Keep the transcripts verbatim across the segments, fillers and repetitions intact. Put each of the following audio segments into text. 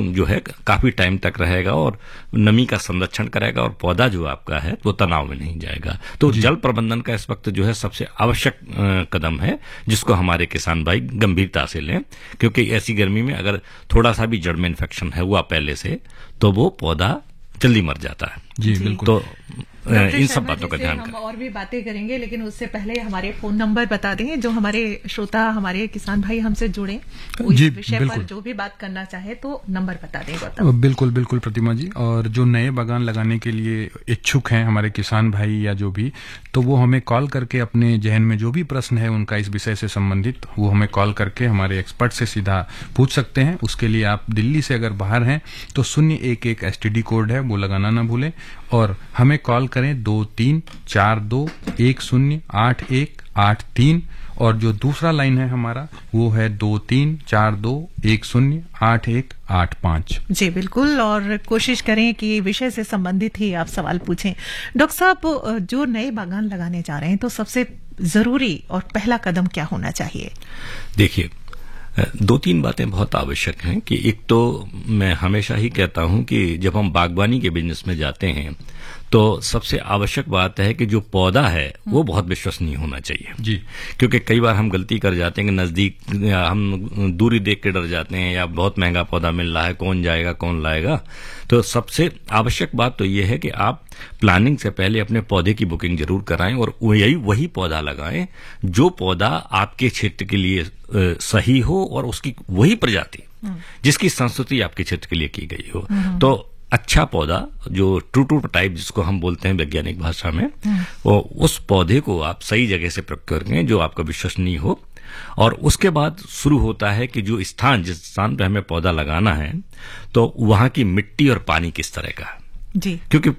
जो है काफी टाइम तक रहेगा और नमी का संरक्षण करेगा और पौधा जो आपका है वो तनाव में नहीं जाएगा। तो जल प्रबंधन का इस वक्त जो है सबसे आवश्यक कदम है, जिसको हमारे किसान भाई गंभीरता से लें, क्योंकि ऐसी गर्मी में अगर थोड़ा सा भी जड़ में इन्फेक्शन है हुआ पहले से तो वो पौधा जल्दी मर जाता है। जी, जी बिल्कुल। तो इन सब बातों का ध्यान हम और भी बातें करेंगे, लेकिन उससे पहले हमारे फोन नंबर बता दें जो हमारे श्रोता हमारे किसान भाई हमसे जुड़े, इस विषय पर जो भी बात करना चाहे तो नंबर बता दें गौतम। बिल्कुल बिल्कुल प्रतिमा जी। और जो नए बागान लगाने के लिए इच्छुक हैं हमारे किसान भाई या जो भी, तो वो हमें कॉल करके अपने जहन में जो भी प्रश्न है उनका इस विषय से संबंधित, वो हमें कॉल करके हमारे एक्सपर्ट से सीधा पूछ सकते हैं। उसके लिए आप दिल्ली से अगर बाहर हैं तो शून्य एक एक एसटीडी कोड है वो लगाना ना भूलें और हमें कॉल करें दो तीन चार दो एक शून्य आठ एक आठ तीन, और जो दूसरा लाइन है हमारा वो है दो तीन चार दो एक शून्य आठ एक आठ पांच। जी बिल्कुल, और कोशिश करें कि विषय से संबंधित ही आप सवाल पूछें। डॉक्टर साहब, जो नए बागान लगाने जा रहे हैं तो सबसे जरूरी और पहला कदम क्या होना चाहिए? देखिए, दो तीन बातें बहुत आवश्यक हैं कि एक तो मैं हमेशा ही कहता हूं कि जब हम बागवानी के बिजनेस में जाते हैं तो सबसे आवश्यक बात है कि जो पौधा है वो बहुत विश्वसनीय होना चाहिए जी। क्योंकि कई बार हम गलती कर जाते हैं कि नजदीक हम दूरी देख के डर जाते हैं या बहुत महंगा पौधा मिल रहा है, कौन जाएगा कौन लाएगा। तो सबसे आवश्यक बात तो ये है कि आप प्लानिंग से पहले अपने पौधे की बुकिंग जरूर कराएं और यही वही पौधा लगाएं जो पौधा आपके क्षेत्र के लिए सही हो और उसकी वही प्रजाति जिसकी संस्तुति आपके क्षेत्र के लिए की गई हो। तो अच्छा पौधा जो ट्रू टू टाइप जिसको हम बोलते हैं वैज्ञानिक भाषा में, वो उस पौधे को आप सही जगह से प्रयोग करें जो आपका विश्वसनीय हो। और उसके बाद शुरू होता है कि जो स्थान जिस स्थान पे हमें पौधा लगाना है तो वहां की मिट्टी और पानी किस तरह का है जी, क्योंकि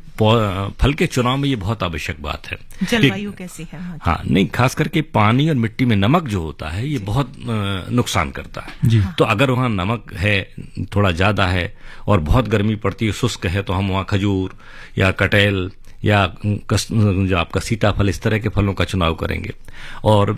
फल के चुनाव में ये बहुत आवश्यक बात है। जलवायु कैसी है? हाँ, नहीं, खास करके पानी और मिट्टी में नमक जो होता है ये बहुत नुकसान करता है जी। तो अगर वहाँ नमक है थोड़ा ज्यादा है और बहुत गर्मी पड़ती है, शुष्क है, तो हम वहाँ खजूर या कटहल या जो आपका सीताफल इस तरह के फलों का चुनाव करेंगे। और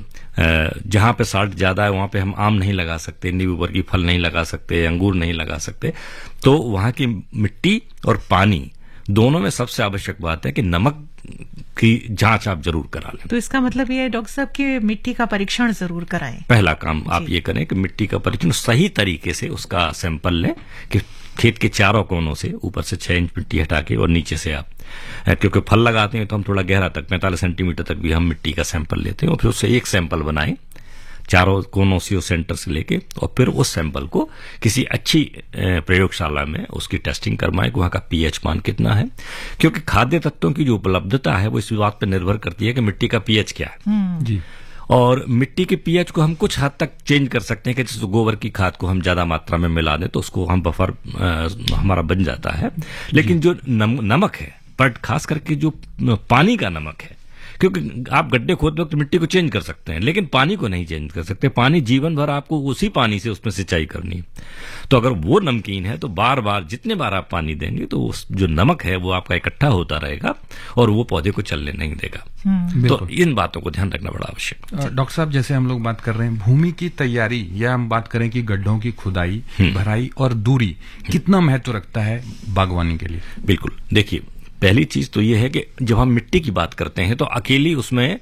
जहां पे साल्ट ज्यादा है वहां पे हम आम नहीं लगा सकते, नींबू वर्गीय फल नहीं लगा सकते, अंगूर नहीं लगा सकते। तो वहां की मिट्टी और पानी दोनों में सबसे आवश्यक बात है कि नमक की जांच आप जरूर करा लें। तो इसका मतलब ये है डॉक्टर साहब कि मिट्टी का परीक्षण जरूर कराएं। पहला काम आप ये करें कि मिट्टी का परीक्षण सही तरीके से उसका सैंपल लें कि खेत के चारों कोनों से ऊपर से छह इंच मिट्टी हटा के और नीचे से आप, क्योंकि फल लगाते हैं तो हम थोड़ा गहरा तक पैंतालीस सेंटीमीटर तक भी हम मिट्टी का सैंपल लेते हैं और फिर उससे एक सैंपल बनाएं चारों कोनों से सेंटर से लेके, और फिर उस सैंपल को किसी अच्छी प्रयोगशाला में उसकी टेस्टिंग करवाएं कि वहां का पीएच मान कितना है। क्योंकि खाद्य तत्वों की जो उपलब्धता है वो इस बात पर निर्भर करती है कि मिट्टी का पीएच क्या है जी। और मिट्टी के पीएच को हम कुछ हद तक चेंज कर सकते हैं कि जैसे गोबर की खाद को हम ज्यादा मात्रा में मिला दें तो उसको हम बफर आ, हमारा बन जाता है। लेकिन जो नम, नमक है, बट खास करके जो पानी का नमक है, क्योंकि आप गड्ढे खोदते वक्त मिट्टी को चेंज कर सकते हैं लेकिन पानी को नहीं चेंज कर सकते। पानी जीवन भर आपको उसी पानी से उसमें सिंचाई करनी है। तो अगर वो नमकीन है तो बार बार जितने बार आप पानी देंगे तो उस जो नमक है वो आपका इकट्ठा होता रहेगा और वो पौधे को चलने नहीं देगा। तो इन बातों को ध्यान रखना बड़ा आवश्यक। डॉक्टर साहब, जैसे हम लोग बात कर रहे हैं भूमि की तैयारी या हम बात करें कि गड्ढों की खुदाई, भराई और दूरी कितना महत्व रखता है बागवानी के लिए? बिल्कुल, देखिए, पहली चीज तो यह है कि जब हम मिट्टी की बात करते हैं तो अकेली उसमें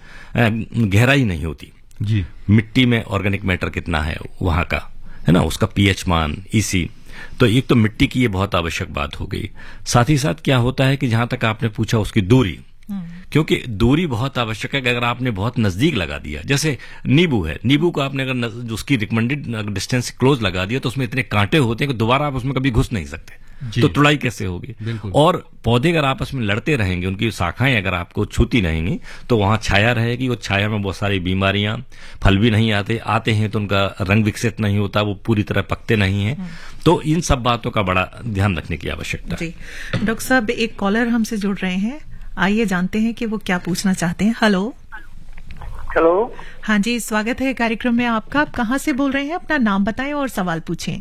गहराई नहीं होती जी। मिट्टी में ऑर्गेनिक मैटर कितना है वहां का, है ना, उसका पीएच मान, ईसी। तो एक तो मिट्टी की ये बहुत आवश्यक बात हो गई। साथ ही साथ क्या होता है कि जहां तक आपने पूछा उसकी दूरी, क्योंकि दूरी बहुत आवश्यक है कि अगर आपने बहुत नजदीक लगा दिया, जैसे नींबू है, नींबू को आपने अगर उसकी रिकमेंडेड डिस्टेंस से क्लोज लगा दिया तो उसमें इतने कांटे होते हैं कि दोबारा आप उसमें कभी घुस नहीं सकते, तो तुड़ाई कैसे होगी? और पौधे अगर आपस में लड़ते रहेंगे, उनकी शाखाएं अगर आपको छूती रहेंगी तो वहां छाया रहेगी और छाया में बहुत सारी बीमारियां, फल भी नहीं आते, आते हैं तो उनका रंग विकसित नहीं होता, वो पूरी तरह पकते नहीं हैं। तो इन सब बातों का बड़ा ध्यान रखने की आवश्यकता है। डॉक्टर साहब, एक कॉलर हमसे जुड़ रहे हैं, आइए जानते हैं कि वो क्या पूछना चाहते हैं। हेलो हेलो हाँ जी, स्वागत है कार्यक्रम में आपका। आप कहाँ से बोल रहे हैं? अपना नाम बताएं और सवाल पूछें।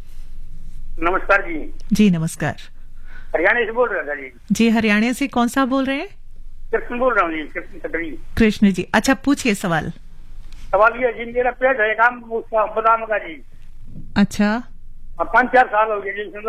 नमस्कार जी। जी नमस्कार। हरियाणा से बोल रहा था जी। जी, हरियाणा से कौन सा बोल रहे हैं? कृष्ण बोल रहा हूँ जी, कृष्ण कटरी। कृष्ण जी, अच्छा पूछिए सवाल। सवाल ये जी, मेरा पेड़ है काम उसका बादाम का जी। अच्छा, पाँच चार साल हो गए जी,